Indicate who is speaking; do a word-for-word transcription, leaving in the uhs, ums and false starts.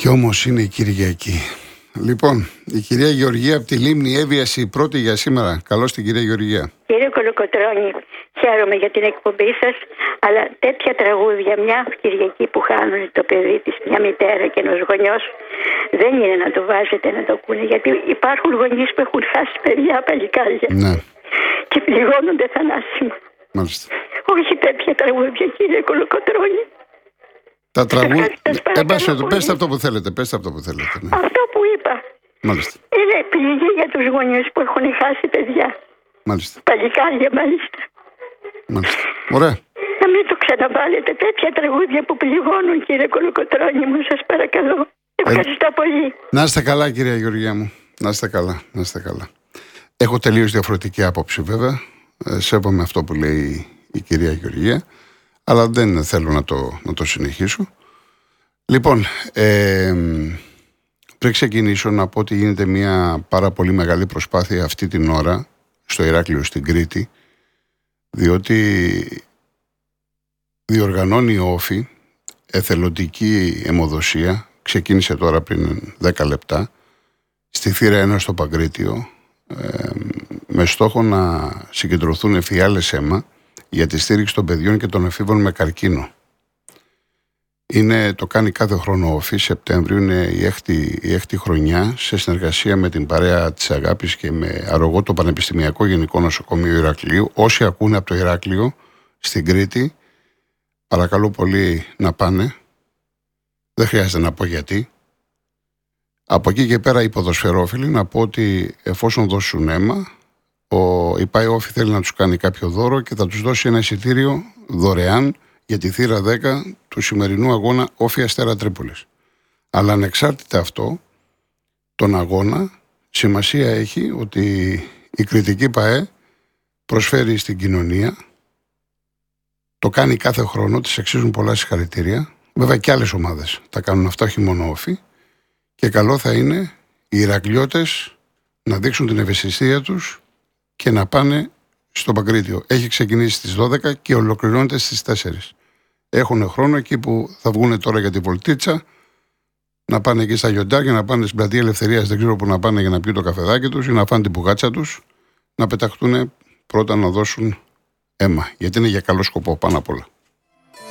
Speaker 1: Κι όμως είναι η Κυριακή. Λοιπόν, η κυρία Γεωργία από τη Λίμνη έβιασε η πρώτη για σήμερα. Καλώς την κυρία Γεωργία.
Speaker 2: Κύριε Κολοκοτρώνη, χαίρομαι για την εκπομπή σας, αλλά τέτοια τραγούδια, μια Κυριακή που χάνουν το παιδί της, μια μητέρα και ένας γονιός, δεν είναι να το βάζετε να το ακούνε, γιατί υπάρχουν γονείς που έχουν χάσει παιδιά, παλικάρια.
Speaker 1: Ναι.
Speaker 2: Και πληγώνονται θανάσιμα.
Speaker 1: Μάλιστα.
Speaker 2: Όχι τέτοια τραγούδια, κύριε Κολοκοτρώνη.
Speaker 1: Τα τραγούδια. Εμπάσχετο, πέστε αυτό που θέλετε. Πέστε αυτό που θέλετε. Ναι.
Speaker 2: Αυτό που είπα.
Speaker 1: Μάλιστα.
Speaker 2: Είναι πληγή για τους γονείς που έχουν χάσει παιδιά.
Speaker 1: Μάλιστα.
Speaker 2: Παλικάρια, μάλιστα.
Speaker 1: Μάλιστα. Ωραία.
Speaker 2: Να μην το ξαναβάλετε τέτοια τραγούδια που πληγώνουν, κύριε Κολοκοτρώνη μου, σας παρακαλώ. Ευχαριστώ ε, πολύ.
Speaker 1: Να είστε καλά, κυρία Γεωργία μου. Να είστε καλά. Να είστε καλά. Έχω τελείως διαφορετική άποψη, βέβαια. Ε, σέβομαι αυτό που λέει η κυρία Γεωργία, αλλά δεν θέλω να το, να το συνεχίσω. Λοιπόν, ε, πριν ξεκινήσω να πω ότι γίνεται μια πάρα πολύ μεγάλη προσπάθεια αυτή την ώρα στο Ηράκλειο στην Κρήτη, διότι διοργανώνει η Όφη εθελοντική αιμοδοσία, ξεκίνησε τώρα πριν δέκα λεπτά, στη θύρα ένα στο Παγκρίτιο, ε, με στόχο να συγκεντρωθούν φιάλες αίμα για τη στήριξη των παιδιών και των εφήβων με καρκίνο. Είναι, το κάνει κάθε χρόνο Όφη, Σεπτέμβριο, είναι η έκτη, η έκτη χρονιά, σε συνεργασία με την παρέα της Αγάπης και με αρρωγό το Πανεπιστημιακό Γενικό Νοσοκομείο Ηρακλείου. Όσοι ακούνε από το Ηράκλειο στην Κρήτη, παρακαλώ πολύ να πάνε. Δεν χρειάζεται να πω γιατί. Από εκεί και πέρα οι ποδοσφαιρόφιλοι να πω ότι εφόσον δώσουν αίμα, ο, η ΠΑΕ Όφη θέλει να τους κάνει κάποιο δώρο και θα τους δώσει ένα εισιτήριο δωρεάν για τη θύρα δέκα του σημερινού αγώνα Όφη Αστέρα Τρίπολης. Αλλά ανεξάρτητα αυτό, τον αγώνα, σημασία έχει ότι η Κρητική ΠΑΕ προσφέρει στην κοινωνία, το κάνει κάθε χρόνο, της αξίζουν πολλά συγχαρητήρια. Βέβαια και άλλες ομάδες τα κάνουν αυτά, όχι μόνο Όφη. Και καλό θα είναι οι Ηρακλειώτες να δείξουν την ευαισθησία τους και να πάνε στο Παγκρίτιο. Έχει ξεκινήσει στις δώδεκα και ολοκληρώνεται στις τέσσερις. Έχουν χρόνο εκεί που θα βγουν τώρα για τη βολτίτσα, να πάνε εκεί στα Λιοντάρια, να πάνε στην Πλατεία Ελευθερίας, δεν ξέρω που να πάνε για να πιούν το καφεδάκι τους ή να φάνε την πουγάτσα τους, να πεταχτούν πρώτα να δώσουν αίμα. Γιατί είναι για καλό σκοπό πάνω απ' όλα.